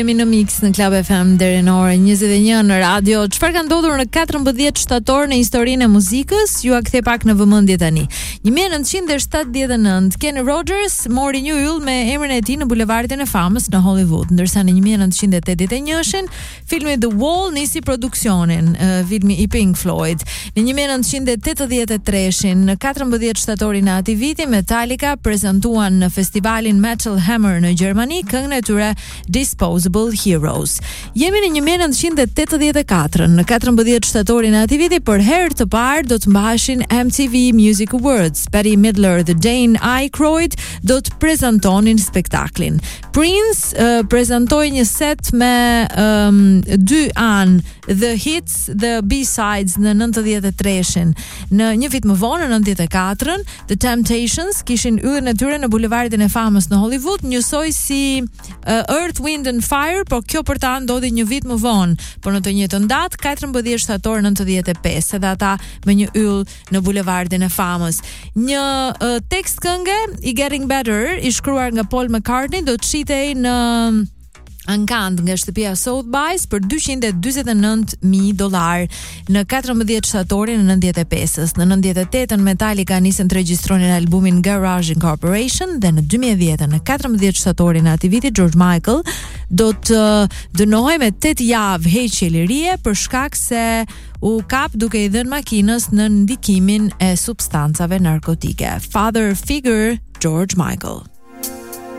Jemi në Mix në Club FM deri në orën 21 në radio. Çfarë ka ndodhur në 14 shtator në historinë e muzikës? Ju a kthe pak në vëmendje tani. 1979 Kenny Rogers mori një yll me emrin e tij në bulevardin e famës në Hollywood, ndërsa në 1981 filmi The Wall nisi produksionin, filmi i Pink Floyd. Në 1983 në 14 shtatorin e atij viti Metallica prezantuan në festivalin Metal Hammer në Gjermani këngën e tyre Disposable Heroes. Jemi në 1984 në 14 shtatorin e atij viti për herë të parë do të mbaheshin MTV Music Awards. Patti Midler dhe Jane Aykroyd do të prezantonin spektaklin. Prince prezantoi një set me dy anë, The Hits dhe B-Sides në 93-shin. Në një vit më vonë në 94-ën, The Temptations kishin yllin e tyre në bulevardin e famës në Hollywood, njësoj si Earth, Wind and Fire, por kjo për ta ndodhi një vit më vonë, por në të njëjtën datë 14 shtator 95, edhe ata me një yll në bulevardin e famës. Një tekst këngë i Getting Better i shkruar nga Paul McCartney do të shitej në ankand nga shtëpia Sotheby's për $249,000 në 14 shtatorin në 95-ës. Në 98-ën Metallica nisën të regjistronin albumin Garage Incorporation dhe në 2010-ën në 14 shtatorin e atij viti George Michael do të dënohej me 8 javë heqje lirie për shkak se u kap duke i dhënë makinës në ndikimin e substancave narkotike. Father figure George Michael.